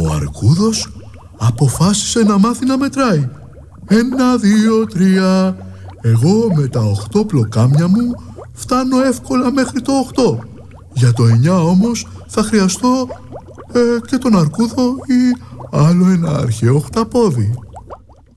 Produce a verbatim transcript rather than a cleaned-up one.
Ο Αρκούδος αποφάσισε να μάθει να μετράει. Ένα, δύο, τρία. Εγώ με τα οχτώ πλοκάμια μου φτάνω εύκολα μέχρι το οχτώ. Για το εννιά όμως θα χρειαστώ ε, και τον Αρκούδο ή άλλο ένα αρχαίο οχταπόδι.